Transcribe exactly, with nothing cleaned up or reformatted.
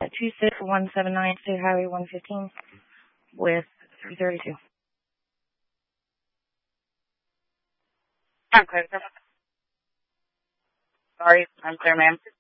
two six one seven nine State Highway one fifteen with three thirty-two. I'm clear. Sorry, I'm clear, ma'am.